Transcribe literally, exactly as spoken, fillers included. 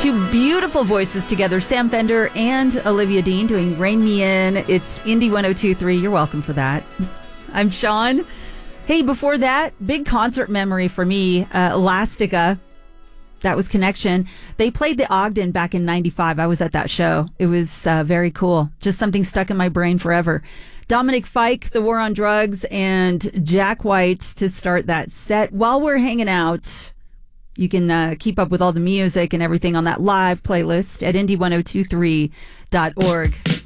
Two beautiful voices together, Sam Fender and Olivia Dean doing Rain Me In. It's Indie one oh two point three. You're welcome for that. I'm Sean. Hey, before that, big concert memory for me, uh, Elastica. That was Connection. They played the Ogden back in ninety-five. I was at that show. It was uh, very cool. Just something stuck in my brain forever. Dominic Fike, The War on Drugs, and Jack White to start that set. While we're hanging out, you can uh, keep up with all the music and everything on that live playlist at indie ten twenty-three dot org.